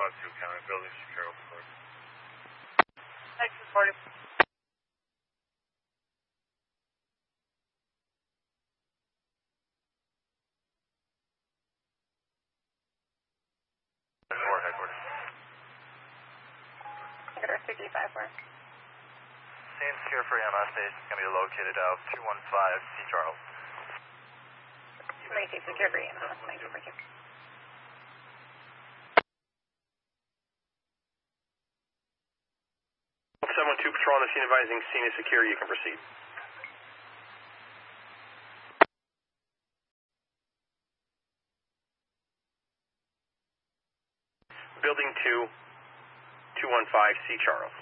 2 County, building secure, open door. Texas 40. Headquarters. Headquarters 235. Same secure for EMS station is going to be located out 215 C. Charles. Maintain secure for EMS. Thank you. 712 patrol on the scene advising scene is secure. You can proceed. Building 2, 215 C. Charles.